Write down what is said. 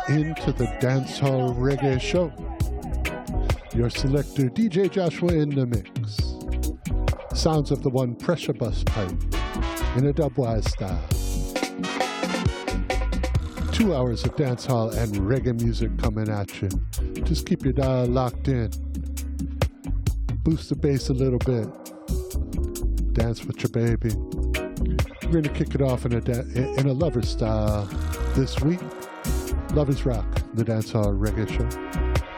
into the Dancehall Reggae Show. Your selector, DJ Joshua, in the mix. Sounds of the one pressure bus pipe in a dubwise style. 2 hours of dancehall and reggae music coming at you. Just keep your dial locked in. Boost the bass a little bit. Dance with your baby. We're going to kick it off in a lover style this week. Lovers Rock, the Dancehall Reggae Show.